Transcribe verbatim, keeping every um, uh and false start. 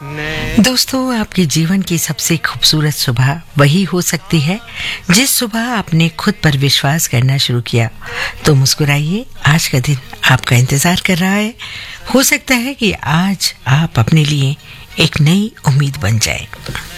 दोस्तों, आपके जीवन की सबसे खूबसूरत सुबह वही हो सकती है जिस सुबह आपने खुद पर विश्वास करना शुरू किया। तो मुस्कुराइए, आज का दिन आपका इंतजार कर रहा है। हो सकता है कि आज आप अपने लिए एक नई उम्मीद बन जाए।